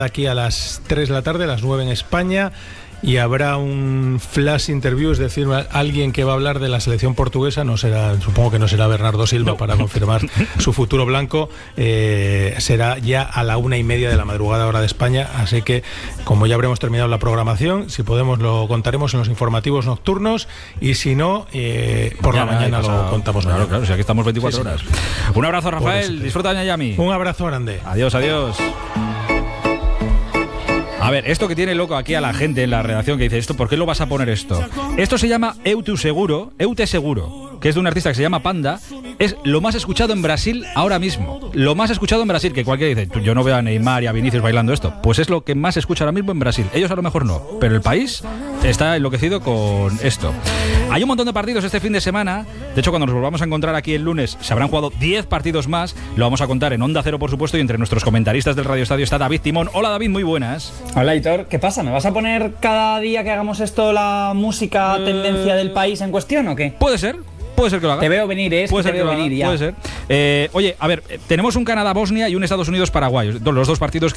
Aquí a las 3 de la tarde, a las 9 en España, y habrá un flash interview, es decir, alguien que va a hablar de la selección portuguesa. No será, supongo que no será Bernardo Silva, no, para confirmar su futuro blanco. Será ya a la 1:30 de la madrugada, hora de España, así que como ya habremos terminado la programación, si podemos lo contaremos en los informativos nocturnos, y si no, por la mañana lo contamos. Claro, si aquí estamos 24 horas. Un abrazo, Rafael, disfruta de Miami. Un abrazo grande. Adiós. A ver, esto que tiene loco aquí a la gente en la redacción, que dice esto, ¿por qué lo vas a poner esto? Esto se llama Eute Seguro, que es de un artista que se llama Panda. Es lo más escuchado en Brasil ahora mismo. Lo más escuchado en Brasil, que cualquiera dice, yo no veo a Neymar y a Vinicius bailando esto. Pues es lo que más se escucha ahora mismo en Brasil. Ellos a lo mejor no, pero el país está enloquecido con esto. Hay un montón de partidos este fin de semana. De hecho, cuando nos volvamos a encontrar aquí el lunes, se habrán jugado 10 partidos más. Lo vamos a contar en Onda Cero, por supuesto, y entre nuestros comentaristas del Radio Estadio está David Timón. Hola, David, muy buenas. Hola, Hitor. ¿Qué pasa? ¿Me vas a poner cada día que hagamos esto la música tendencia del país en cuestión o qué? Puede ser que lo haga. Te veo venir, ya. Puede ser. Oye, a ver, tenemos un Canadá-Bosnia y un Estados Unidos-Paraguay. Los dos partidos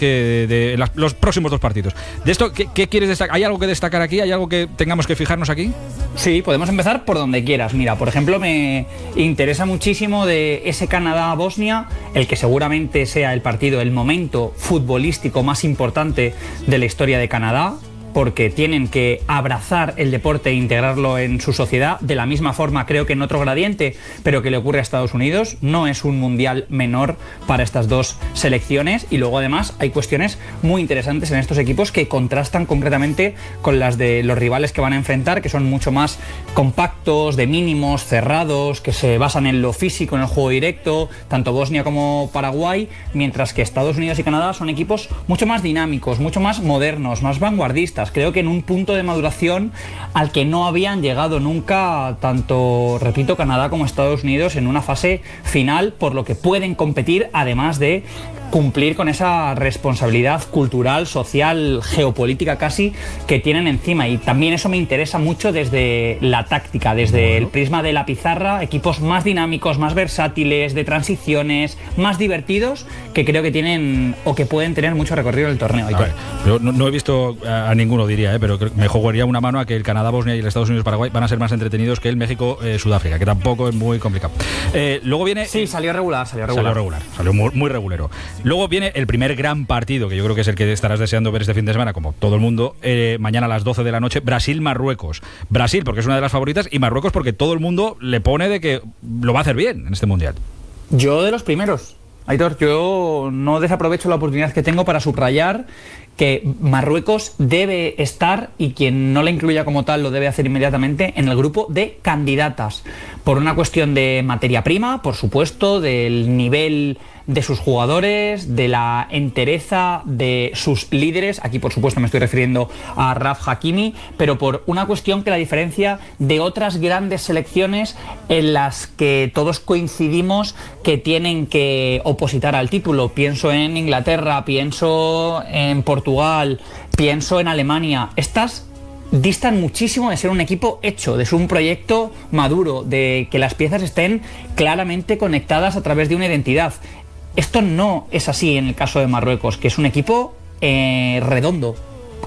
los próximos dos partidos. De esto, ¿qué quieres destacar? ¿Hay algo que destacar aquí? ¿Hay algo que tengamos que fijarnos aquí? Sí, podemos empezar por donde quieras. Mira, por ejemplo, me interesa muchísimo de ese Canadá-Bosnia, el que seguramente sea el momento futbolístico más importante de la historia de Canadá, porque tienen que abrazar el deporte e integrarlo en su sociedad de la misma forma, creo que en otro gradiente, pero que le ocurre a Estados Unidos. No es un mundial menor para estas dos selecciones, y luego además hay cuestiones muy interesantes en estos equipos que contrastan concretamente con las de los rivales que van a enfrentar, que son mucho más compactos, de mínimos, cerrados, que se basan en lo físico, en el juego directo, tanto Bosnia como Paraguay, mientras que Estados Unidos y Canadá son equipos mucho más dinámicos, mucho más modernos, más vanguardistas. Creo que en un punto de maduración al que no habían llegado nunca, tanto, repito, Canadá como Estados Unidos, en una fase final, por lo que pueden competir, además de cumplir con esa responsabilidad cultural, social, geopolítica casi, que tienen encima. Y también eso me interesa mucho desde la táctica, desde el prisma de la pizarra, equipos más dinámicos, más versátiles, de transiciones, más divertidos, que creo que tienen o que pueden tener mucho recorrido en el torneo. Yo no he visto a ninguno, diría, pero me jugaría una mano a que el Canadá-Bosnia y el Estados Unidos-Paraguay van a ser más entretenidos que el México-Sudáfrica, que tampoco es muy complicado. Luego viene... Sí, salió regular. Salió muy regulero. Luego viene el primer gran partido, que yo creo que es el que estarás deseando ver este fin de semana, como todo el mundo, mañana a las 12 de la noche, Brasil-Marruecos. Brasil porque es una de las favoritas, y Marruecos porque todo el mundo le pone de que lo va a hacer bien en este mundial. Yo de los primeros, Aitor, yo no desaprovecho la oportunidad que tengo para subrayar que Marruecos debe estar, y quien no la incluya como tal lo debe hacer inmediatamente, en el grupo de candidatas, por una cuestión de materia prima, por supuesto, del nivel de sus jugadores, de la entereza de sus líderes. Aquí, por supuesto, me estoy refiriendo a Raf Hakimi, pero por una cuestión que la diferencia de otras grandes selecciones en las que todos coincidimos que tienen que opositar al título. Pienso en Inglaterra, pienso en Portugal, pienso en Alemania. Estas distan muchísimo de ser un equipo hecho, de ser un proyecto maduro, de que las piezas estén claramente conectadas a través de una identidad. Esto no es así en el caso de Marruecos, que es un equipo redondo,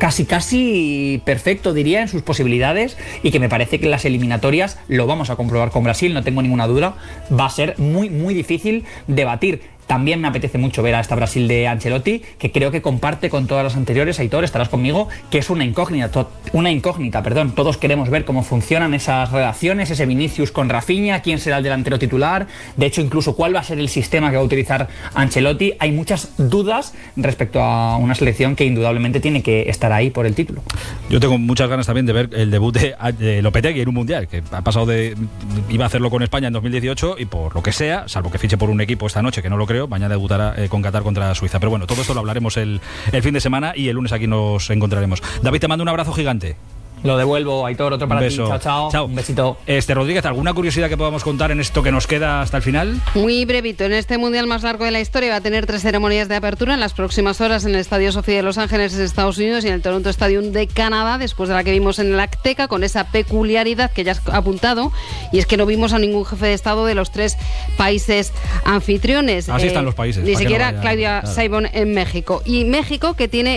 casi perfecto, diría, en sus posibilidades, y que me parece que en las eliminatorias lo vamos a comprobar con Brasil, no tengo ninguna duda. Va a ser muy difícil debatir. También me apetece mucho ver a esta Brasil de Ancelotti, que creo que comparte con todas las anteriores, Aitor, estarás conmigo, que es una incógnita. Todos queremos ver cómo funcionan esas relaciones, ese Vinicius con Rafinha, quién será el delantero titular, de hecho incluso cuál va a ser el sistema que va a utilizar Ancelotti. Hay muchas dudas respecto a una selección que indudablemente tiene que estar ahí por el título. Yo tengo muchas ganas también de ver el debut de Lopetegui en un mundial, que ha pasado iba a hacerlo con España en 2018, y por lo que sea, salvo que fiche por un equipo esta noche, que no lo creo, mañana debutará con Qatar contra Suiza. Pero bueno, todo esto lo hablaremos el fin de semana, y el lunes aquí nos encontraremos. David, te mando un abrazo gigante. Lo devuelvo, Aitor, otro para ti. Chao. Un besito. Rodríguez, ¿alguna curiosidad que podamos contar en esto que nos queda hasta el final? Muy brevito. En este mundial más largo de la historia va a tener 3 ceremonias de apertura en las próximas horas en el Estadio Sophie de Los Ángeles, Estados Unidos, y en el Toronto Stadium de Canadá, después de la que vimos en el Azteca, con esa peculiaridad que ya has apuntado, y es que no vimos a ningún jefe de Estado de los 3 países anfitriones. Así están los países. Ni siquiera Claudia Sheinbaum en México. Y México, que tiene